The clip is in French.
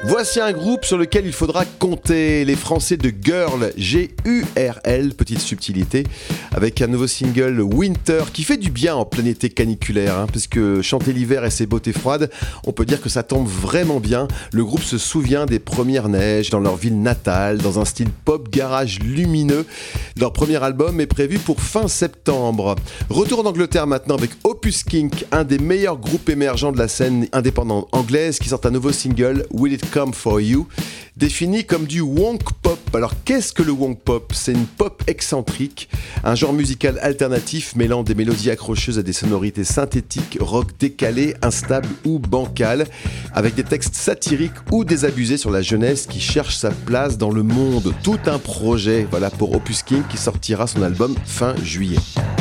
Voici un groupe sur lequel il faudra compter, les Français de Gurl, G-U-R-L, petite subtilité, avec un nouveau single Winter qui fait du bien en plein été caniculaire, parce que chanter l'hiver et ses beautés froides, on peut dire que ça tombe vraiment bien. Le groupe se souvient des premières neiges dans leur ville natale, dans un style pop garage lumineux. Leur premier album est prévu pour fin septembre. Retour en Angleterre maintenant avec Opus Kink, un des meilleurs groupes émergents de la scène indépendante anglaise qui sort un nouveau single, Will It Come For You, défini comme du wonk pop. Alors qu'est-ce que le wonk pop ? C'est une pop excentrique, un genre musical alternatif mêlant des mélodies accrocheuses à des sonorités synthétiques, rock décalé, instable ou bancal, avec des textes satiriques ou désabusés sur la jeunesse qui cherche sa place dans le monde. Tout un projet, voilà pour Opus Kink qui sortira son album fin juillet.